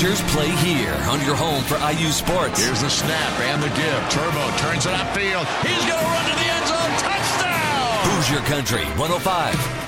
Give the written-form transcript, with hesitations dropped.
Hoosiers play here on your home for IU Sports. Here's the snap and the give. Turbo turns it upfield. He's going to run to the end zone. Touchdown! Hoosier Country 105